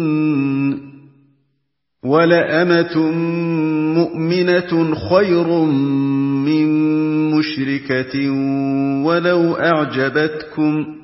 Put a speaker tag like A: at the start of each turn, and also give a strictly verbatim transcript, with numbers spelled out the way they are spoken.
A: وَلَأَمَةٌ مُّؤْمِنَةٌ خَيْرٌ مِّن مُّشْرِكَةٍ وَلَوْ أَعْجَبَتْكُمْ ۗ